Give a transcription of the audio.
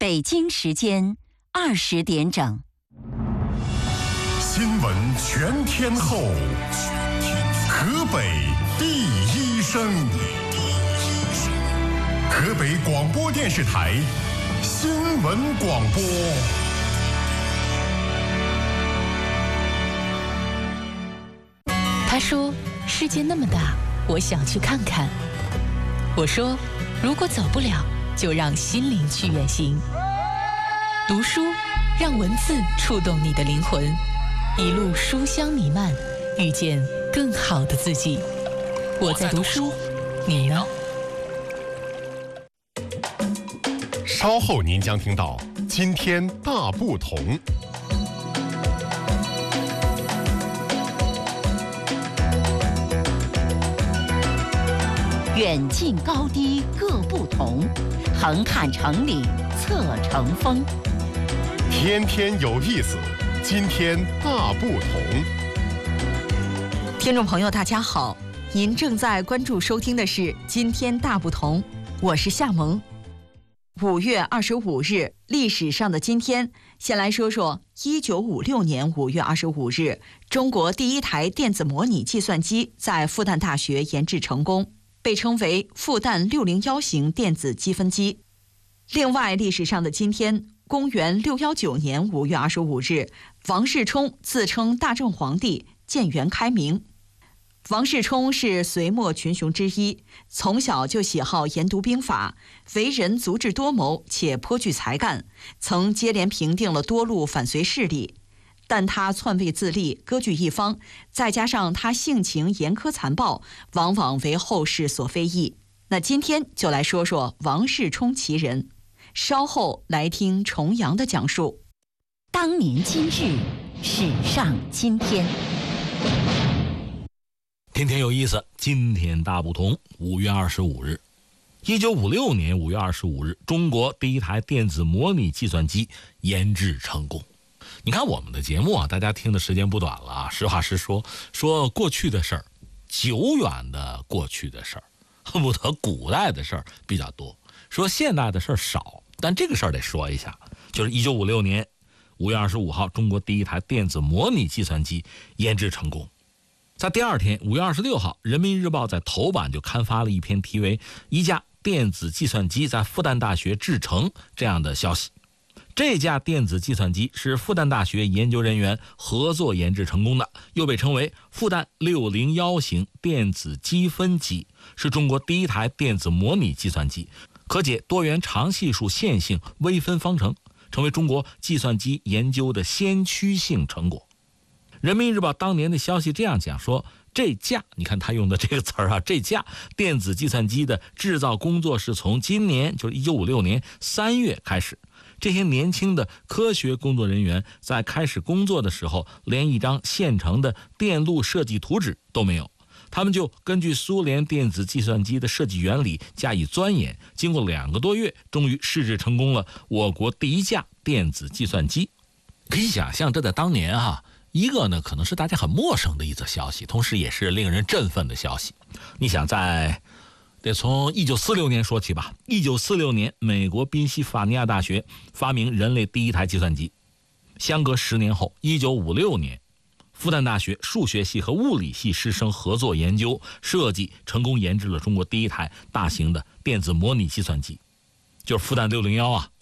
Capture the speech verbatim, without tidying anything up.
北京时间二十点整。 新闻全天候，河北第一声，河北广播电视台新闻广播。 他说：“世界那么大，我想去看看。”我说：“如果走不了，就让心灵去远行。”读书，让文字触动你的灵魂，一路书香弥漫，遇见更好的自己。我在读书，你呢？ 稍后您将听到今天大不同。 远近高低各不同，横看成岭侧成峰。 天天有意思，今天大不同。 听众朋友大家好，您正在关注收听的是今天大不同，我是夏萌。五月二十五日，历史上的今天，先来说说一九五六年五月二十五日，中国第一台电子模拟计算机在复旦大学研制成功，被称为复旦六零一型电子积分机。另外，历史上的今天，公元六一九年五月二十五日，王世充自称大正皇帝，建元开明。王世充是隋末群雄之一，从小就喜好研读兵法，为人足智多谋且颇具才干，曾接连平定了多路反隋势力。但他篡位自立，割据一方，再加上他性情严苛残暴，往往为后世所非议。那今天就来说说王世充其人，稍后来听重阳的讲述。 当年今日，史上今天。 天天有意思，今天大不同。五月二十五日，一九五六年五月二十五日，中国第一台电子模拟计算机研制成功。你看我们的节目啊，大家听的时间不短了啊。实话实说，说过去的事儿，久远的过去的事儿，恨不得古代的事儿比较多，说现代的事儿少。但这个事儿得说一下，就是一九五六年五月二十五号，中国第一台电子模拟计算机研制成功。在第二天，五月二十六号，人民日报在头版就刊发了一篇题为“一架电子计算机在复旦大学制成”这样的消息。这架电子计算机是复旦大学研究人员合作研制成功的，又被称为复旦六零一型电子积分机，是中国第一台电子模拟计算机，可解多元常系数线性微分方程，成为中国计算机研究的先驱性成果。人民日报当年的消息这样讲说，这架，你看他用的这个词儿啊，这架电子计算机的制造工作是从今年，就是一九五六年三月开始。这些年轻的科学工作人员在开始工作的时候，连一张现成的电路设计图纸都没有，他们就根据苏联电子计算机的设计原理加以钻研，经过两个多月，终于试制成功了我国第一架电子计算机。可以想象，这在当年啊，一个呢可能是大家很陌生的一则消息，同时也是令人振奋的消息。你想，在得从一九四六年说起吧。一九四六年，美国宾夕法尼亚大学发明人类第一台计算机。相隔十年后，一九五六年，复旦大学数学系和物理系师生合作研究设计，成功研制了中国第一台大型的电子模拟计算机，就是复旦六零一啊。